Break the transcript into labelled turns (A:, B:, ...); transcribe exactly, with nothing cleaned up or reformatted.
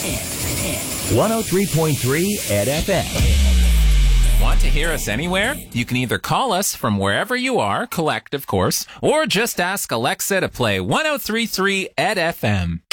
A: one oh three point three E D F M.
B: Want to hear us anywhere? You can either call us from wherever you are, collect, of course, or just ask Alexa to play one oh three point three E D F M.